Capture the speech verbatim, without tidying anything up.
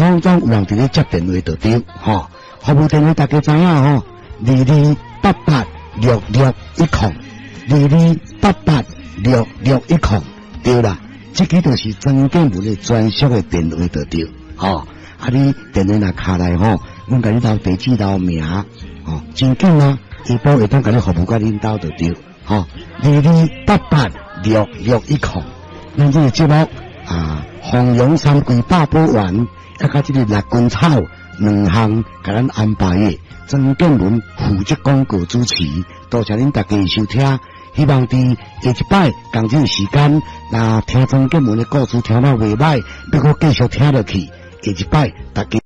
拢总有人伫咧接电话就对，吼，服务电话大家知影吼，二二八八六六一空，二二八八六六一空，对啦，这个就是曾建文的专属的电话就对，吼，啊你电话若卡来吼，阮甲你留地址留名，吼，真紧啊，伊保会当甲你服务甲恁兜就对，吼，二二八八六六一空，咱这个节目啊，弘扬三桂八宝丸。甲甲即个六根草两项，甲咱安排的曾建文负责广告主持，多谢恁大家收听。希望伫下一摆同这个时间，那听曾建文的故事听到袂歹，要搁继续听落去。下一摆大家